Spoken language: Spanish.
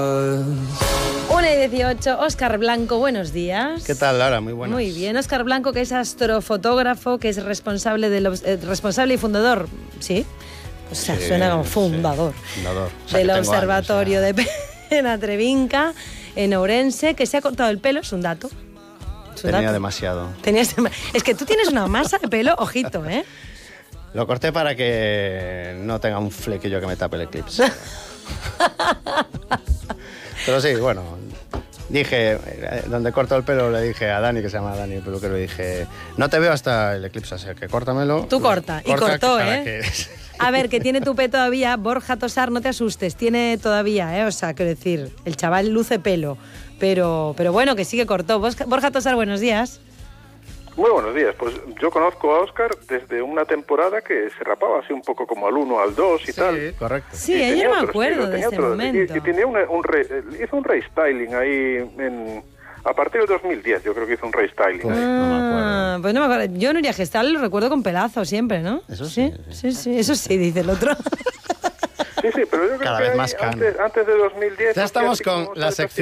1:18, Óscar Blanco, buenos días. ¿Qué tal, Laura? Muy buenas. Muy bien, Óscar Blanco, que es astrofotógrafo, que es responsable responsable y fundador, ¿sí? O sea, sí, suena como fundador. Sí, fundador. O sea, del observatorio de Penatrevinca, en Ourense, que se ha cortado el pelo, es un dato. Tenía demasiado. Es que tú tienes una masa de pelo, ojito, ¿eh? Lo corté para que no tenga un flequillo que me tape el eclipse. Pero sí, bueno, dije, donde corto el pelo le dije a Dani, que se llama Dani, el peluquero, le dije, no te veo hasta el eclipse, así que córtamelo. Tú corta, y cortó, ¿eh? A ver, que tiene tupé todavía, Borja Tosar, no te asustes, tiene todavía, ¿eh? O sea, quiero decir, el chaval luce pelo, pero bueno, que sí que cortó. Borja Tosar, buenos días. Muy buenos días, pues yo conozco a Óscar desde una temporada que se rapaba así un poco como al 1, al 2 y tal. Sí, correcto. Sí, yo me acuerdo de ese momento. Y tenía hizo un restyling ahí a partir de 2010, yo creo que hizo un restyling. Pues no me acuerdo. Pues no me acuerdo. Yo Nuria Gestal lo recuerdo con pelazo siempre, ¿no? Eso sí. Sí, eso sí, dice el otro. Sí, pero yo creo Cada que vez más cano. antes de 2010... Ya estamos con la sección.